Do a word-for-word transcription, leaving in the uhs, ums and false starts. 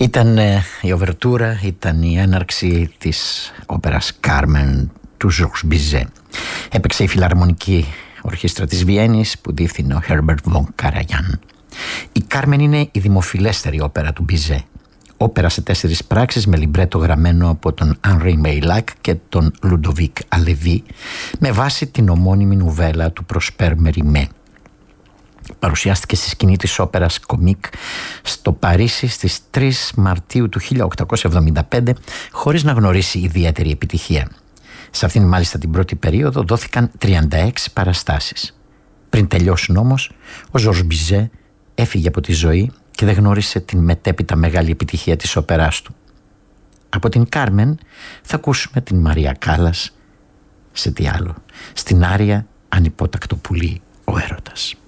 Ήταν η οβερτούρα, ήταν η έναρξη της όπερας Κάρμεν του Georges Bizet. Έπαιξε η Φιλαρμονική Ορχήστρα της Βιέννης που διεύθυνε ο Herbert von Karajan. Η Κάρμεν είναι η δημοφιλέστερη όπερα του Bizet. Όπερα σε τέσσερις πράξεις με λιμπρέτο γραμμένο από τον Henri Meilhac και τον Ludovic Halévy με βάση την ομώνυμη νουβέλα του Prosper Mérimée. Παρουσιάστηκε στη σκηνή της όπερας κομικ στο Παρίσι στις τρεις Μαρτίου του χίλια οκτακόσια εβδομήντα πέντε χωρίς να γνωρίσει ιδιαίτερη επιτυχία. Σε αυτήν μάλιστα την πρώτη περίοδο δόθηκαν τριάντα έξι παραστάσεις. Πριν τελειώσουν όμως, ο Georges Bizet έφυγε από τη ζωή και δεν γνώρισε την μετέπειτα μεγάλη επιτυχία της όπεράς του. Από την Κάρμεν θα ακούσουμε την Μαρία Κάλλας σε τι άλλο, στην άρια «Ανυπότακτο πουλί ο έρωτας».